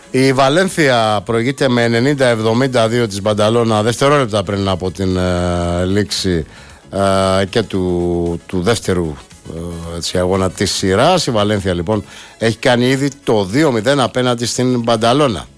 Η Βαλένθια προηγείται με 90-72 της Μπανταλώνα δευτερόλεπτα πριν από την λήξη και του δεύτερου αγώνα της σειράς. Η Βαλένθια λοιπόν έχει κάνει ήδη το 2-0 απέναντι στην Μπανταλώνα.